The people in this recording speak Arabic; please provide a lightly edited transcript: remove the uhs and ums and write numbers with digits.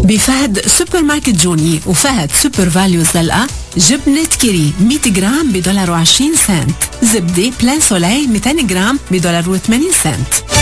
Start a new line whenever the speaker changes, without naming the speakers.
بفهد سوبر ماركت جوني وفهد سوبر فاليو الزلقة جبنة كيري 100 جرام $1.20. زبدة بلان سولاي 200 جرام $1.80.